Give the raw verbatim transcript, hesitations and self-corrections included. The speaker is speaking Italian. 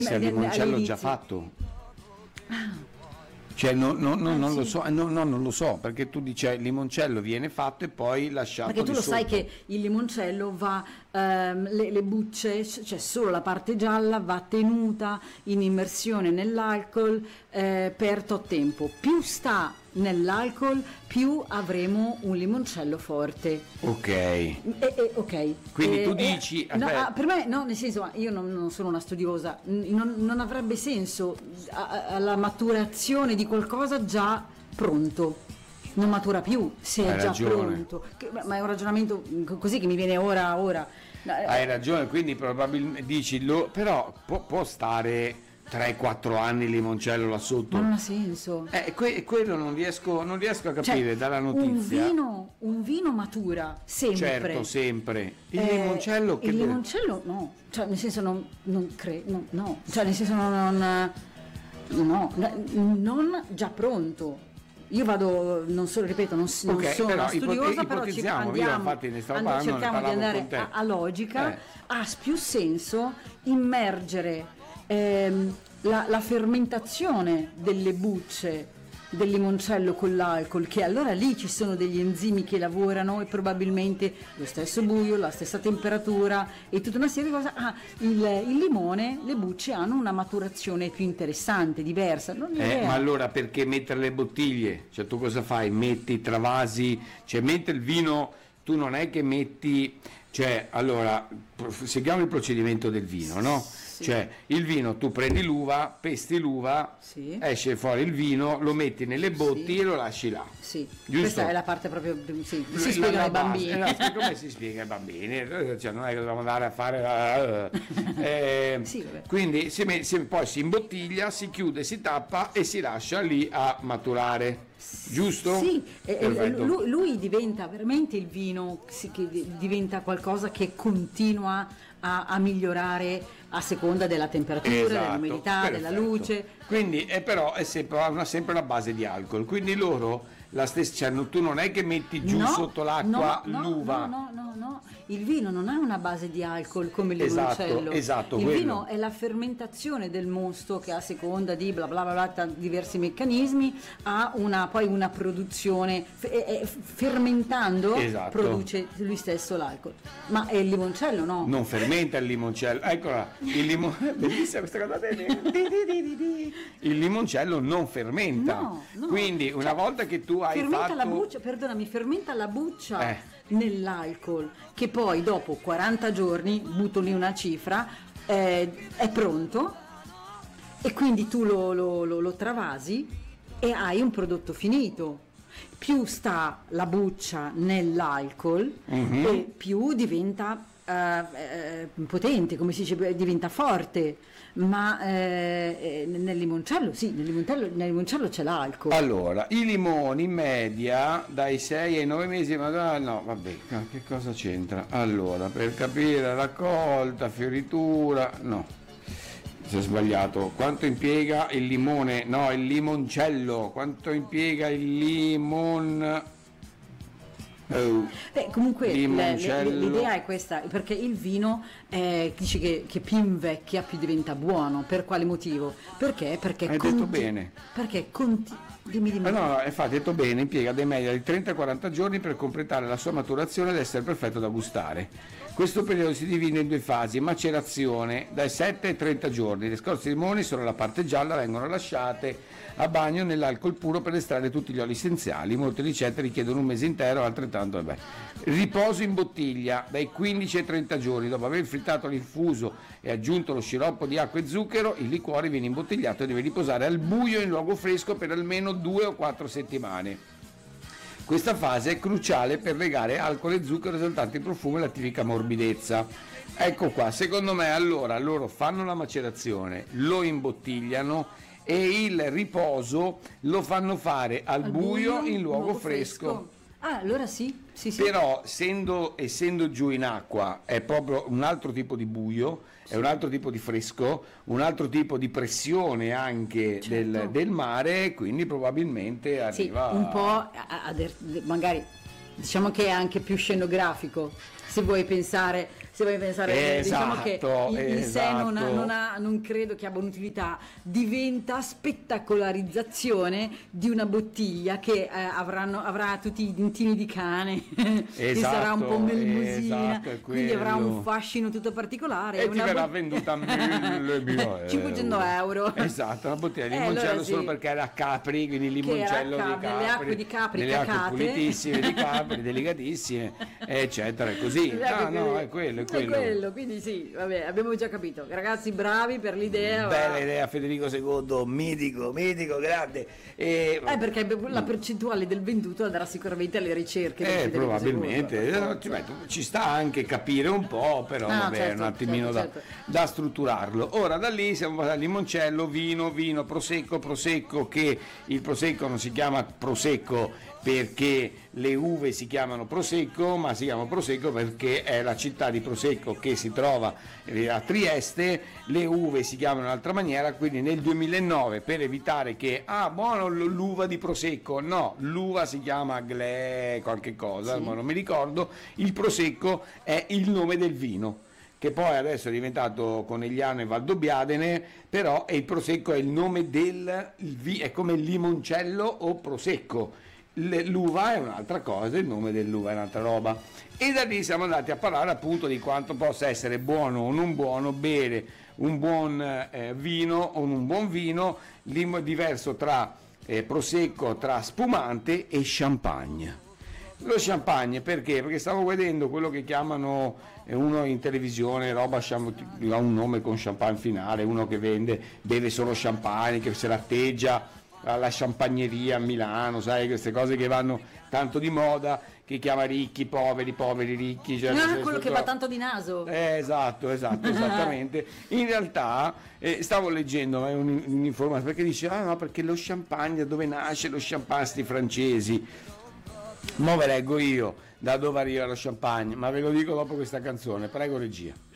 Se il limoncello già fatto. Cioè no, no, no, ah, non sì. lo so, no, no, non lo so, perché tu dici il limoncello viene fatto e poi lasciato perché tu di lo sotto. sai che il limoncello va, ehm, le, le bucce, cioè solo la parte gialla va tenuta in immersione nell'alcol eh, per tot tempo. Più sta nell'alcol, più avremo un limoncello forte. Ok. E, e, ok. Quindi E- tu e- dici, no, aspetta. ah, per me no, nel senso, io non, non sono una studiosa, n- non, non avrebbe senso a- a- alla maturazione di qualcosa già pronto. Non matura più se Hai è già ragione. pronto. Che- ma ma è un ragionamento mm, così che mi viene ora ora. No, eh, Hai ragione, quindi probabilmente dici, lo, però può, può stare tre quattro anni il limoncello là sotto. Ma non ha senso. Eh, que- quello non riesco, non riesco a Cioè, capire dalla notizia. Un vino, un vino matura sempre. Certo, sempre. Il Eh, limoncello che il deve- limoncello no, cioè nel senso non, non credo, no, no, cioè nel senso non, non, no, non già pronto. Io vado, non so, ripeto, non, s- non Ok, sono però una studiosa, ipote- però ci ipotizziamo, io andiamo, infatti ne stavo and- parlando, ne cerchiamo di parlavo andare con te. a, a logica, Eh. ha più senso immergere ehm, la, la fermentazione delle bucce del limoncello con l'alcol, che allora lì ci sono degli enzimi che lavorano e probabilmente lo stesso buio, la stessa temperatura e tutta una serie di cose. Ah, il, il limone, le bucce hanno una maturazione più interessante, diversa. Non ho Eh, idea. ma allora perché mettere le bottiglie? Cioè tu cosa fai? Metti, travasi, cioè mentre il vino tu non è che metti, cioè allora pro- seguiamo il procedimento del vino, no? Sì. Cioè il vino tu prendi l'uva, pesti l'uva, Sì. esce fuori il vino, lo metti nelle botti Sì. e lo lasci là. Sì, Giusto? questa è la parte proprio, sì, La- si spiega la ai base. bambini. Eh, no, come si spiega ai bambini? Cioè, non è che dobbiamo andare a fare eh, Sì, vabbè. quindi si me- si- poi si imbottiglia, si chiude, si tappa e si lascia lì a maturare, giusto? Sì, e- e Perfetto. lui, lui diventa veramente il vino, sì, che di- diventa qualcosa che continua a, a migliorare a seconda della temperatura, Esatto, dell'umidità, della perfetto. luce. Quindi è però è sempre, ha una, sempre una base di alcol, quindi loro la stessa, cioè, non- tu non è che metti giù No, sotto l'acqua no, no, l'uva. No, no, no, no, il vino non ha una base di alcol come il Esatto, limoncello. esatto, il quello. vino è la fermentazione del mosto che a seconda di bla bla bla, bla tanti diversi meccanismi ha una, poi una produzione f- e- e fermentando Esatto. produce lui stesso l'alcol. Ma è il limoncello no? Non fermenta il limoncello, eccola, il limon... bellissima questa cosa. Il limoncello non fermenta, No, no. quindi una Cioè, volta che tu hai fermenta fatto la buccia, perdonami, fermenta la buccia Eh. nell'alcol, che poi dopo quaranta giorni, butto lì una cifra, eh, è pronto e quindi tu lo, lo- lo- lo travasi e hai un prodotto finito. Più sta la buccia nell'alcol Mhm. e più diventa eh, eh, potente, come si dice, diventa forte. Ma eh, eh, nel limoncello, sì, nel limoncello, nel limoncello c'è l'alcol. Allora, i limoni in media dai sei ai nove mesi, ma no, vabbè, no, che cosa c'entra? Allora, per capire raccolta, fioritura, no, si è sbagliato. Quanto impiega il limone? No, il limoncello. Quanto impiega il limon? Oh. Beh, comunque le- le- Limoncello. l'idea è questa, perché il vino eh, dici che, che più invecchia più diventa buono. Per quale motivo? Perché? Perché Hai detto bene. Perché conti- dimmi dimmi. Ma no, no, infatti detto bene, impiega dei media di trenta quaranta giorni per completare la sua maturazione ed essere perfetto da gustare. Questo periodo si divide in due fasi: macerazione dai sette ai trenta giorni. Le scorze di limone, solo la parte gialla, vengono lasciate a bagno nell'alcol puro per estrarre tutti gli oli essenziali. Molte ricette richiedono un mese intero, altrettanto vabbè. Riposo in bottiglia dai quindici ai trenta giorni. Dopo aver frittato l'infuso e aggiunto lo sciroppo di acqua e zucchero, il liquore viene imbottigliato e deve riposare al buio in luogo fresco per almeno due o quattro settimane. Questa fase è cruciale per legare alcol e zucchero esaltanti il profumo e la tipica morbidezza. Ecco qua, secondo me allora loro fanno la macerazione, lo imbottigliano e il riposo lo fanno fare al, Al buio, in luogo fresco. Ah, allora sì, sì, sì. Però essendo, essendo giù in acqua è proprio un altro tipo di buio, è un altro tipo di fresco, un altro tipo di pressione anche Certo. del, del mare, quindi probabilmente Sì, arriva un po' a- a- a- magari diciamo che è anche più scenografico, se vuoi pensare se vuoi pensare, esatto, diciamo che in, in sé non, ha, esatto. non, ha, non credo che abbia un'utilità, diventa spettacolarizzazione di una bottiglia che eh, avranno, avrà tutti i dentini di cane, che sarà un po' melmusina, esatto, è quindi avrà un quello. fascino tutto particolare. E È ti una verrà bot- venduta a mille cinquecento euro. Esatto, una bottiglia di Eh, limoncello allora sì. solo perché era a Capri, quindi il limoncello Che era a di Capri, Capri, nelle acque di Capri nelle acque cacate. pulitissime di Capri, delicatissime, eccetera, e così. Ah, no, è quello, è quello. È quello, quindi sì, vabbè, abbiamo già capito. Ragazzi, bravi per l'idea. Bella idea, Federico secondo, mitico, mitico, grande. E... Eh, perché la percentuale del venduto andrà sicuramente alle ricerche. del Eh, Federico probabilmente, secondo, per Eh, forza. ci, metto- ci sta anche capire un po', però Ah, vabbè, certo, un attimino certo, da, certo. da strutturarlo. Ora da lì siamo passati al limoncello, vino, vino, prosecco, prosecco, che il prosecco non si chiama prosecco perché le uve si chiamano Prosecco, ma si chiama Prosecco perché è la città di Prosecco che si trova a Trieste, le uve si chiamano in un'altra maniera, quindi nel duemilanove, per evitare che, ah buono l'uva di Prosecco, no, l'uva si chiama Gle qualche cosa, Sì. ma non mi ricordo, il Prosecco è il nome del vino, che poi adesso è diventato Conegliano e Valdobbiadene, però è il Prosecco è il nome del, il vi- è come il limoncello o Prosecco. Le- l'uva è un'altra cosa, il nome dell'uva è un'altra roba, e da lì siamo andati a parlare appunto di quanto possa essere buono o non buono bere un buon eh, vino o un buon vino, lim- diverso tra eh, prosecco, tra spumante e champagne. Lo champagne perché? Perché stavo vedendo quello che chiamano eh, uno in televisione, roba champ- ha un nome con champagne finale, uno che vende, beve solo champagne, che se l'atteggia alla champagneria a Milano, sai, queste cose che vanno tanto di moda, che chiama ricchi, poveri, poveri, ricchi. Cioè, Non nel è senso quello che che- va tanto di naso. Eh, esatto, esatto, esattamente. In realtà eh, stavo leggendo eh, un- un'informazione perché dice, ah no, perché lo champagne, dove nasce lo champagne, sti francesi. Mo ve leggo io da dove arriva lo champagne, ma ve lo dico dopo questa canzone, prego regia.